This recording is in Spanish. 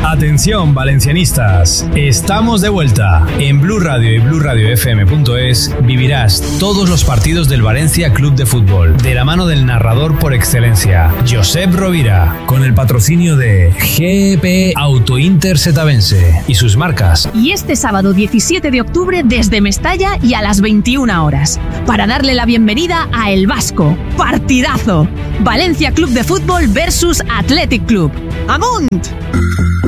Atención valencianistas, estamos de vuelta. En Blu Radio y BluRadioFM.es vivirás todos los partidos del Valencia Club de Fútbol de la mano del narrador por excelencia, Josep Rovira, con el patrocinio de GP Auto Inter Setavense y sus marcas. Y este sábado 17 de octubre desde Mestalla y a las 21 horas, para darle la bienvenida a El Vasco. ¡Partidazo! Valencia Club de Fútbol versus Athletic Club. ¡Amunt!